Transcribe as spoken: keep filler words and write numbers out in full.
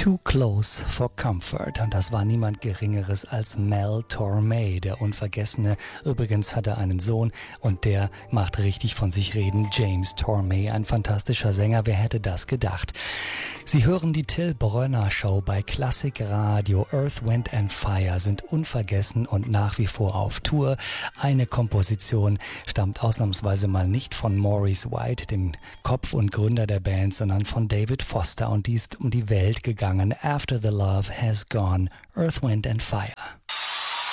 Too Close for Comfort. Und das war niemand Geringeres als Mel Torme, der Unvergessene. Übrigens hat er einen Sohn und der macht richtig von sich reden. James Torme, ein fantastischer Sänger. Wer hätte das gedacht? Sie hören die Till Brönner Show bei Klassik Radio. Earth, Wind and Fire sind unvergessen und nach wie vor auf Tour. Eine Komposition stammt ausnahmsweise mal nicht von Maurice White, dem Kopf und Gründer der Band, sondern von David Foster, und die ist um die Welt gegangen. After the Love Has Gone, Earth, Wind and Fire.